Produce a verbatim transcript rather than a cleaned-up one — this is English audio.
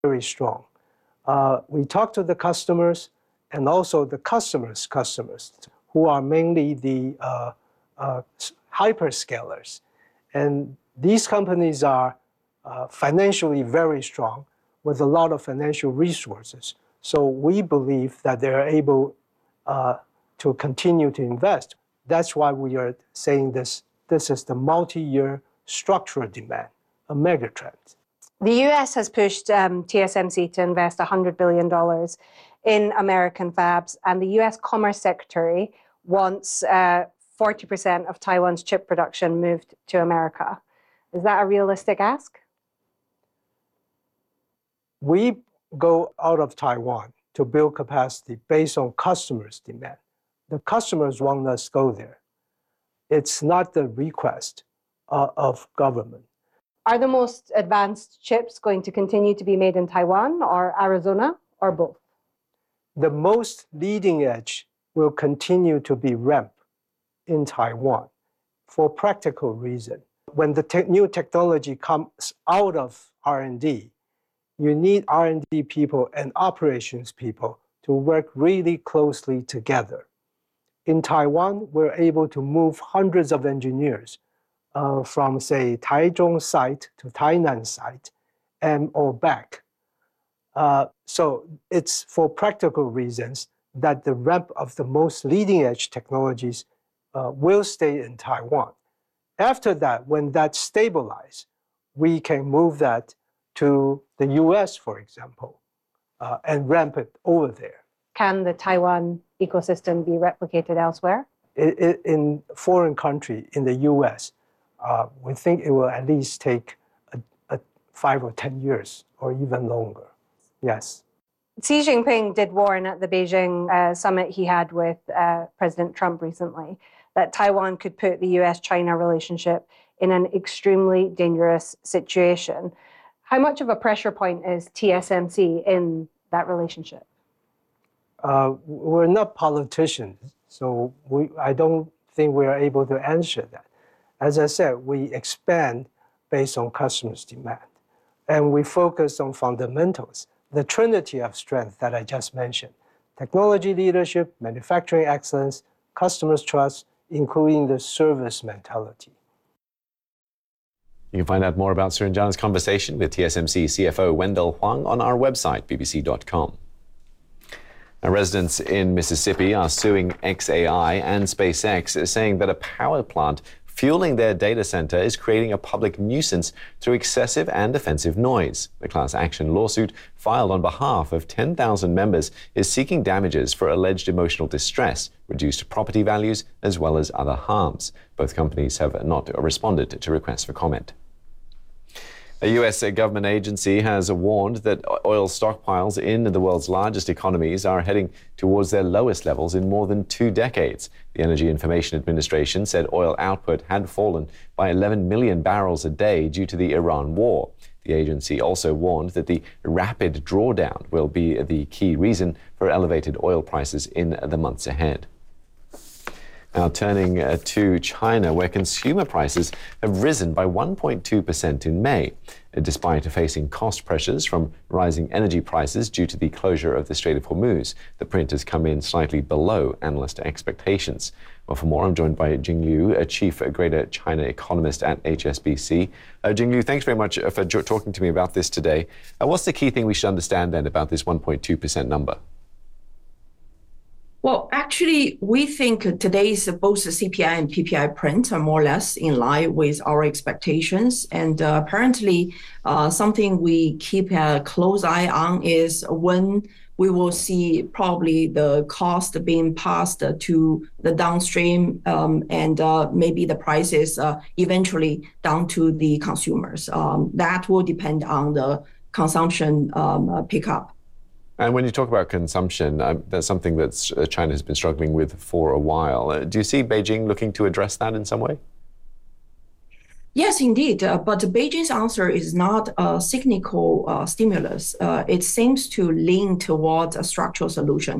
very strong. Uh, we talk to the customers and also the customers' customers, who are mainly the uh, uh, hyperscalers. And these companies are uh, financially very strong with a lot of financial resources. So we believe that they're able uh, to continue to invest. That's why we are saying this, this is the multi-year structural demand, a megatrend. The U S has pushed um, T S M C to invest one hundred billion dollars in American fabs, and the U S Commerce Secretary wants uh, forty percent of Taiwan's chip production moved to America. Is that a realistic ask? We go out of Taiwan to build capacity based on customers' demand. The customers want us to go there. It's not the request uh, of government. Are the most advanced chips going to continue to be made in Taiwan or Arizona or both? The most leading edge will continue to be ramped in Taiwan for practical reason. When the te- new technology comes out of R and D, you need R and D people and operations people to work really closely together. In Taiwan, we're able to move hundreds of engineers uh, from, say, Taichung site to Tainan site and or back. Uh, so it's for practical reasons that the ramp of the most leading edge technologies uh, will stay in Taiwan. After that, when that stabilizes, we can move that to the U S, for example, uh, and ramp it over there. Can the Taiwan ecosystem be replicated elsewhere? It, it, in foreign country, in the U S, uh, we think it will at least take a, a five or ten years or even longer. Yes. Xi Jinping did warn at the Beijing uh, summit he had with uh, President Trump recently that Taiwan could put the U S China relationship in an extremely dangerous situation. How much of a pressure point is T S M C in that relationship? Uh, we're not politicians, so we, I don't think we are able to answer that. As I said, we expand based on customers' demand, and we focus on fundamentals, the trinity of strength that I just mentioned: technology leadership, manufacturing excellence, customers' trust, including the service mentality. You can find out more about Suranjana's conversation with T S M C C F O Wendell Huang on our website, b b c dot com. Now, residents in Mississippi are suing X A I and SpaceX, saying that a power plant fueling their data center is creating a public nuisance through excessive and offensive noise. The class action lawsuit, filed on behalf of ten thousand members, is seeking damages for alleged emotional distress, reduced property values, as well as other harms. Both companies have not responded to requests for comment. A U S government agency has warned that oil stockpiles in the world's largest economies are heading towards their lowest levels in more than two decades. The Energy Information Administration said oil output had fallen by eleven million barrels a day due to the Iran war. The agency also warned that the rapid drawdown will be the key reason for elevated oil prices in the months ahead. Now turning uh, to China, where consumer prices have risen by one point two percent in May, uh, despite facing cost pressures from rising energy prices due to the closure of the Strait of Hormuz. The print has come in slightly below analyst expectations. Well, for more, I'm joined by Jing Liu, a chief Greater China economist at H S B C. Uh, Jing Liu, thanks very much for talking to me about this today. Uh, what's the key thing we should understand then about this one point two percent number? Well, actually, we think today's both the C P I and P P I print are more or less in line with our expectations. And uh, apparently, uh, something we keep a close eye on is when we will see probably the cost being passed to the downstream um, and uh, maybe the prices uh, eventually down to the consumers. Um, that will depend on the consumption um, uh, pickup. And when you talk about consumption, uh, that's something that uh, China has been struggling with for a while. Uh, do you see Beijing looking to address that in some way? Yes, indeed. Uh, but Beijing's answer is not a cyclical uh, stimulus. Uh, it seems to lean towards a structural solution.